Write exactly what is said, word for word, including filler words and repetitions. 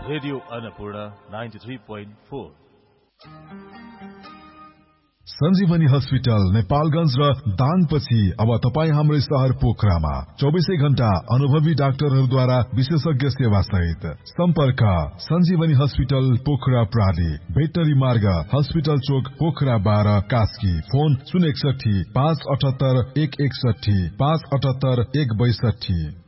Radio Annapurna ninety three point four. सञ्जीवनी hospital Nepalgunj र दाङपछि अब तपाईँ हाम्रो सहर पोखरामा चौबिसै घण्टा अनुभवी डाक्टरहरूद्वारा विशेषज्ञ सेवा सहित। सम्पर्क सञ्जीवनी हस्पिटल पोखरा प्राली भेटनरी मार्ग हस्पिटल चोक पोखरा बाह्र कास्की। फोन शून्य एकसठी पाँच अठहत्तर एक एकसठी पाँच अठहत्तर एक बैसठी।